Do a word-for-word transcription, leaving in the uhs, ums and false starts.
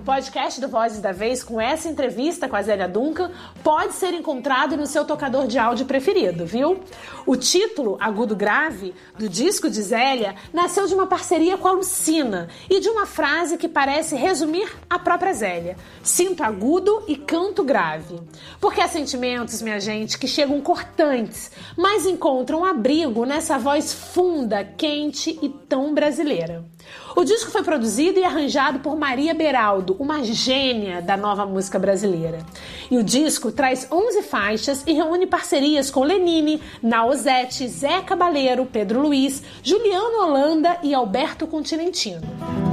podcast do Vozes da Vez, com essa entrevista com a Zélia Duncan, pode ser encontrado no seu tocador de áudio preferido, viu? O título, Agudo Grave, do disco de Zélia, nasceu de uma parceria com a Lucina e de uma frase que parece resumir a própria Zélia: sinto agudo e canto grave. Porque há sentimentos, minha gente, que chegam cortantes, mas encontram abrigo nessa voz funda, quente e tão brasileira. O disco foi produzido e arranjado por Maria Beraldo, uma gênia da nova música brasileira. E o disco traz onze faixas e reúne parcerias com Lenine, Nausete, Zé Cabaleiro, Pedro Luiz, Juliano Holanda e Alberto Continentino.